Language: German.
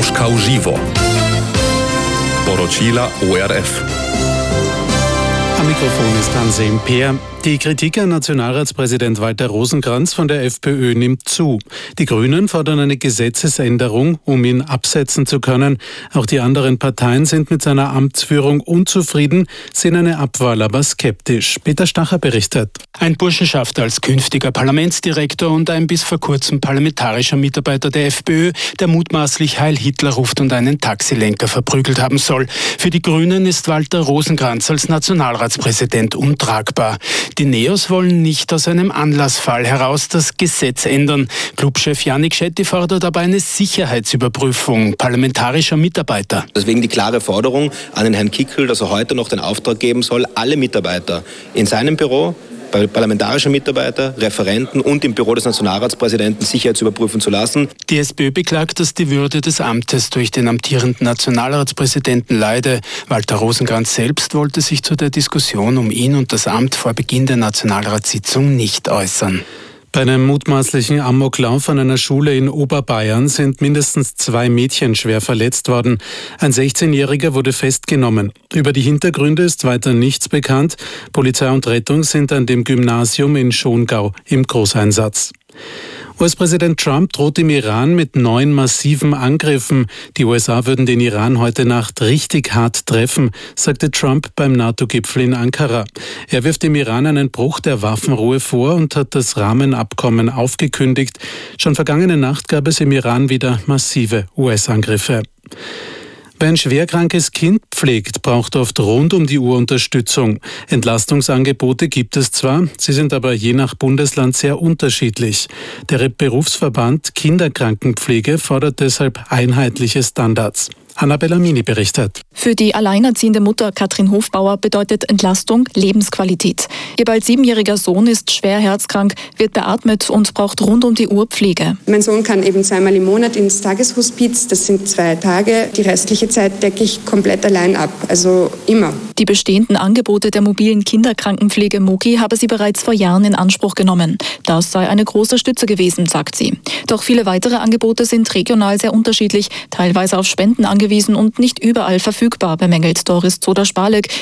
Moskau Živo. Poročila ORF. Am Mikrofon ist Hanse Imper. Die Kritik an Nationalratspräsident Walter Rosenkranz von der FPÖ nimmt zu. Die Grünen fordern eine Gesetzesänderung, um ihn absetzen zu können. Auch die anderen Parteien sind mit seiner Amtsführung unzufrieden, sehen eine Abwahl aber skeptisch. Peter Stacher berichtet. Ein Burschenschafter als künftiger Parlamentsdirektor und ein bis vor kurzem parlamentarischer Mitarbeiter der FPÖ, der mutmaßlich Heil Hitler ruft und einen Taxilenker verprügelt haben soll. Für die Grünen ist Walter Rosenkranz als Nationalratspräsident untragbar. Die Neos wollen nicht aus einem Anlassfall heraus das Gesetz ändern. Clubchef Janik Shetty fordert aber eine Sicherheitsüberprüfung parlamentarischer Mitarbeiter. Deswegen die klare Forderung an den Herrn Kickl, dass er heute noch den Auftrag geben soll, alle Mitarbeiter in seinem Büro, parlamentarische Mitarbeiter, Referenten und im Büro des Nationalratspräsidenten sicherheitsüberprüfen zu lassen. Die SPÖ beklagt, dass die Würde des Amtes durch den amtierenden Nationalratspräsidenten leide. Walter Rosenkranz selbst wollte sich zu der Diskussion um ihn und das Amt vor Beginn der Nationalratssitzung nicht äußern. Bei einem mutmaßlichen Amoklauf an einer Schule in Oberbayern sind mindestens 2 Mädchen schwer verletzt worden. Ein 16-Jähriger wurde festgenommen. Über die Hintergründe ist weiter nichts bekannt. Polizei und Rettung sind an dem Gymnasium in Schongau im Großeinsatz. US-Präsident Trump droht dem Iran mit 9 massiven Angriffen. Die USA würden den Iran heute Nacht richtig hart treffen, sagte Trump beim NATO-Gipfel in Ankara. Er wirft dem Iran einen Bruch der Waffenruhe vor und hat das Rahmenabkommen aufgekündigt. Schon vergangene Nacht gab es im Iran wieder massive US-Angriffe. Wer ein schwerkrankes Kind pflegt, braucht oft rund um die Uhr Unterstützung. Entlastungsangebote gibt es zwar, sie sind aber je nach Bundesland sehr unterschiedlich. Der Berufsverband Kinderkrankenpflege fordert deshalb einheitliche Standards. Annabella Mini berichtet. Für die alleinerziehende Mutter Katrin Hofbauer bedeutet Entlastung Lebensqualität. Ihr bald 7-jähriger Sohn ist schwer herzkrank, wird beatmet und braucht rund um die Uhr Pflege. Mein Sohn kann eben 2-mal im Monat ins Tageshospiz, das sind 2 Tage. Die restliche Zeit decke ich komplett allein ab, also immer. Die bestehenden Angebote der mobilen Kinderkrankenpflege MOKI habe sie bereits vor Jahren in Anspruch genommen. Das sei eine große Stütze gewesen, sagt sie. Doch viele weitere Angebote sind regional sehr unterschiedlich, teilweise auf Spenden angewiesen und nicht überall verfügbar, bemängelt Doris Zoder-Spalek,